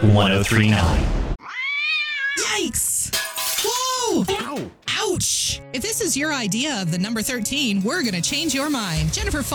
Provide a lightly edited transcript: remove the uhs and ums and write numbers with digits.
1039. Yikes! Whoa! Ow! Ouch! If this is your idea of the number 13, we're going to change your mind. Jennifer